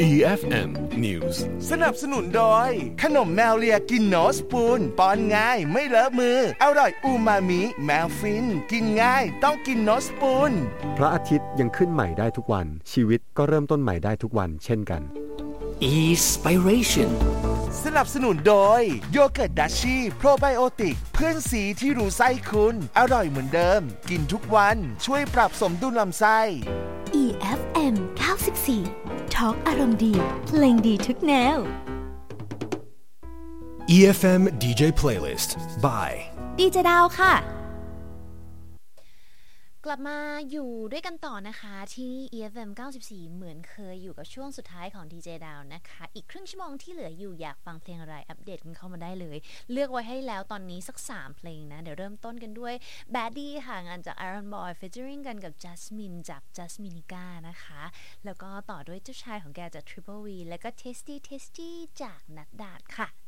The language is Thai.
EFM News สนับสนุนโดยขนมแมวเลียกินโนสปูนป้อนง่ายไม่เลอะมืออร่อยอูมามิแมวฟินกินง่ายต้องกินโนสปูนพระอาทิตย์ยังขึ้นใหม่ได้ทุกวันชีวิตก็เริ่มต้นใหม่ได้ทุกวันเช่นกัน Inspiration สนับสนุนโดยโยเกิร์ตดัชชี่โปรไบโอติกเพื่อนสีที่รู้ไส้คุณอร่อยเหมือนเดิมกินทุกวันช่วยปรับสมดุลลำไส้ EFM 94 Talk อารมณ์ดีเพลงดีทุกแนว EFM DJ Playlist by ดีเจดาวค่ะกลับมาอยู่ด้วยกันต่อนะคะที่ EFM 94เหมือนเคยอยู่กับช่วงสุดท้ายของ DJ ดาวนะคะอีกครึ่งชั่วโมงที่เหลืออยู่อยากฟังเพลงอะไรอัปเดตกันเข้ามาได้เลยเลือกไว้ให้แล้วตอนนี้สัก3เพลงนะเดี๋ยวเริ่มต้นกันด้วย Baddie ค่ะงานจาก Iron Boy featuring กันกับ Jasmine จาก Jasminica นะคะแล้วก็ต่อด้วยเจ้าชายของแกจาก Triple V แล้วก็ Tasty จากนัดดาดค่ะ